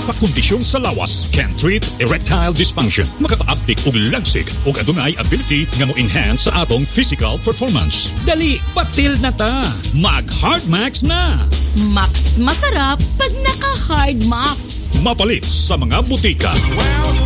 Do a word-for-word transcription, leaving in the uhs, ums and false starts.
nagpakondisyon sa lawas can treat erectile dysfunction. Makaka-uptick og lagsig ug adunay ability nga mo-enhance sa atong physical performance. Dali, batil na ta. Mag-Hard Max na. Max masarap pag naka-Hard Max. Mapalit sa mga butika.